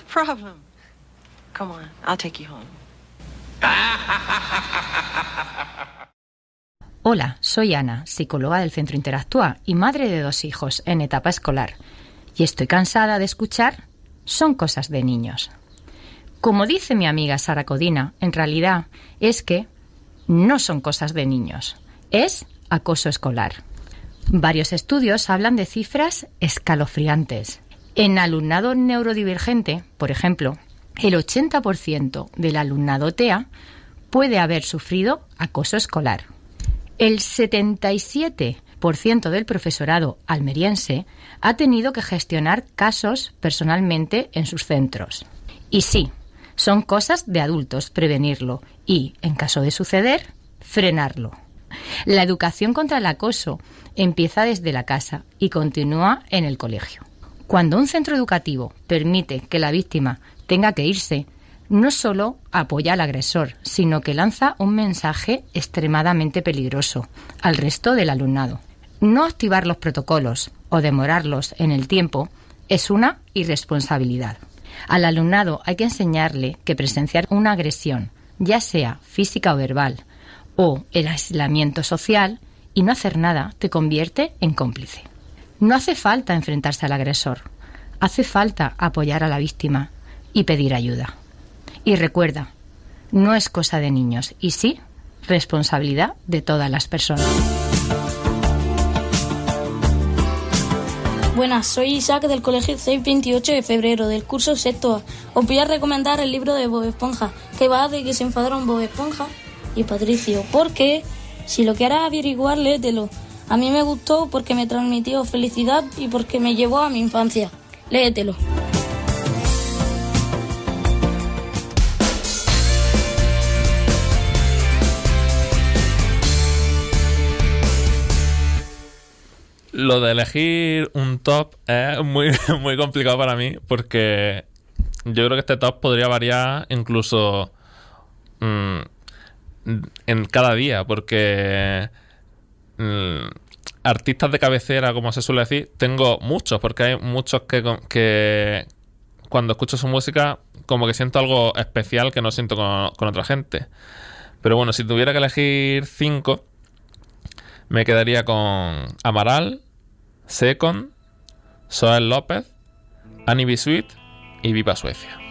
problem. Come on, I'll take you home. Hola, soy Ana, psicóloga del Centro Interactúa y madre de 2 hijos en etapa escolar. Y estoy cansada de escuchar son cosas de niños. Como dice mi amiga Sara Codina, en realidad es que no son cosas de niños, es acoso escolar. Varios estudios hablan de cifras escalofriantes. En alumnado neurodivergente, por ejemplo, el 80% del alumnado TEA puede haber sufrido acoso escolar. El 77% del profesorado almeriense ha tenido que gestionar casos personalmente en sus centros. Y sí, son cosas de adultos prevenirlo y, en caso de suceder, frenarlo. La educación contra el acoso empieza desde la casa y continúa en el colegio. Cuando un centro educativo permite que la víctima tenga que irse, no solo apoya al agresor, sino que lanza un mensaje extremadamente peligroso al resto del alumnado. No activar los protocolos o demorarlos en el tiempo es una irresponsabilidad. Al alumnado hay que enseñarle que presenciar una agresión, ya sea física o verbal, o el aislamiento social, y no hacer nada te convierte en cómplice. No hace falta enfrentarse al agresor, hace falta apoyar a la víctima y pedir ayuda. Y recuerda, no es cosa de niños, y sí, responsabilidad de todas las personas. Buenas, soy Isaac del Colegio 628 de febrero, del curso sexto A. Os voy a recomendar el libro de Bob Esponja, que va de que se enfadaron Bob Esponja y Patricio, porque si lo quieres averiguar, léetelo. A mí me gustó porque me transmitió felicidad y porque me llevó a mi infancia. Léetelo. Lo de elegir un top es muy, muy complicado para mí, porque yo creo que este top podría variar incluso en cada día, porque artistas de cabecera, como se suele decir, tengo muchos, porque hay muchos que cuando escucho su música como que siento algo especial que no siento con otra gente. Pero bueno, si tuviera que elegir 5, me quedaría con Amaral, Second, Soel López, Annie B. Sweet y Viva Suecia.